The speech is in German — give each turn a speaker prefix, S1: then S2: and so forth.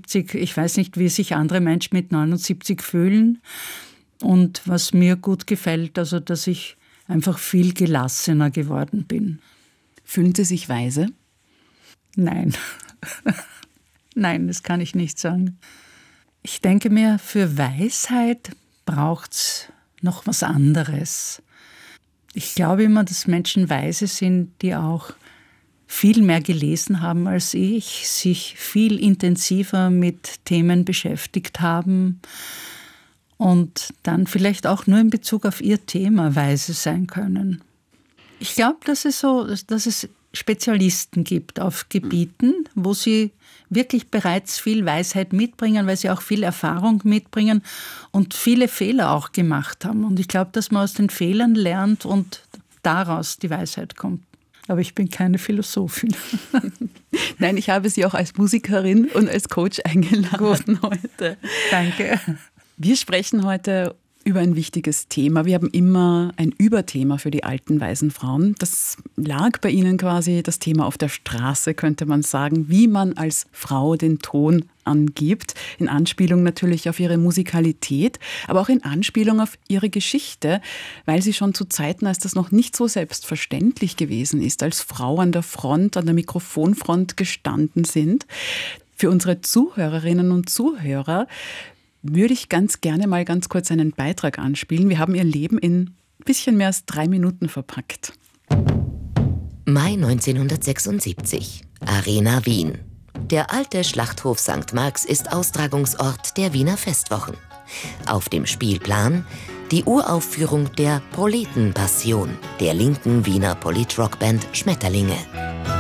S1: 79, ich weiß nicht, wie sich andere Menschen mit 79 fühlen. Und was mir gut gefällt, also dass ich einfach viel gelassener geworden bin.
S2: Fühlen Sie sich weise?
S1: Nein. Nein, das kann ich nicht sagen. Ich denke mir, für Weisheit braucht es noch was anderes. Ich glaube immer, dass Menschen weise sind, die auch viel mehr gelesen haben als ich, sich viel intensiver mit Themen beschäftigt haben und dann vielleicht auch nur in Bezug auf ihr Thema weise sein können. Ich glaube, dass es Spezialisten gibt auf Gebieten, wo sie wirklich bereits viel Weisheit mitbringen, weil sie auch viel Erfahrung mitbringen und viele Fehler auch gemacht haben. Und ich glaube, dass man aus den Fehlern lernt und daraus die Weisheit kommt. Aber ich bin keine Philosophin.
S2: Nein, ich habe Sie auch als Musikerin und als Coach eingeladen heute.
S1: Danke.
S2: Wir sprechen heute über ein wichtiges Thema. Wir haben immer ein Überthema für die alten, weisen Frauen. Das lag bei Ihnen quasi, das Thema auf der Straße, könnte man sagen, wie man als Frau den Ton angibt. In Anspielung natürlich auf Ihre Musikalität, aber auch in Anspielung auf Ihre Geschichte, weil Sie schon zu Zeiten, als das noch nicht so selbstverständlich gewesen ist, als Frau an der Front, an der Mikrofonfront gestanden sind. Für unsere Zuhörerinnen und Zuhörer würde ich ganz gerne mal ganz kurz einen Beitrag anspielen. Wir haben Ihr Leben in ein bisschen mehr als 3 Minuten verpackt.
S3: Mai 1976, Arena Wien. Der alte Schlachthof St. Marx ist Austragungsort der Wiener Festwochen. Auf dem Spielplan die Uraufführung der Proletenpassion der linken Wiener Politrockband Schmetterlinge.